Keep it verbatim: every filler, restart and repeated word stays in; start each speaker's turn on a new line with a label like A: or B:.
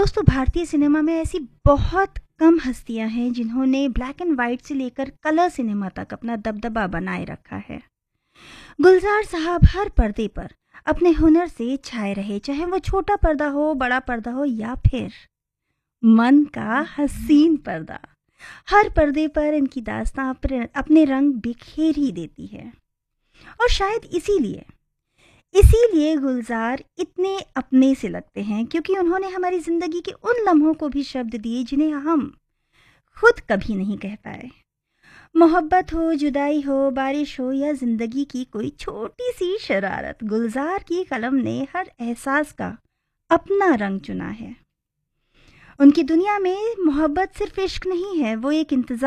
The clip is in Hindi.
A: दोस्तों, भारतीय सिनेमा में ऐसी बहुत कम हस्तियां हैं जिन्होंने ब्लैक एंड वाइट से लेकर कलर सिनेमा तक अपना दबदबा बनाए रखा है। गुलजार साहब हर पर्दे पर अपने हुनर से छाए रहे, चाहे वो छोटा पर्दा हो, बड़ा पर्दा हो या फिर मन का हसीन पर्दा। हर पर्दे पर इनकी दास्तां अपने रंग बिखेर ही देती है। और शायद इसीलिए इसीलिए गुलजार इतने अपने से लगते हैं, क्योंकि उन्होंने हमारी जिंदगी के उन लम्हों को भी शब्द दिए जिन्हें हम खुद कभी नहीं कह पाए। मोहब्बत हो, जुदाई हो, बारिश हो या जिंदगी की कोई छोटी सी शरारत, गुलजार की कलम ने हर एहसास का अपना रंग चुना है। उनकी दुनिया में मोहब्बत सिर्फ इश्क नहीं है, वो एक इंतजार